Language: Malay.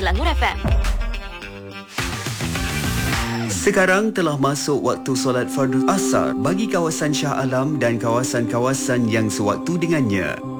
Selangor FM. Sekarang telah masuk waktu solat fardu asar bagi kawasan Shah Alam dan kawasan-kawasan yang sewaktu dengannya.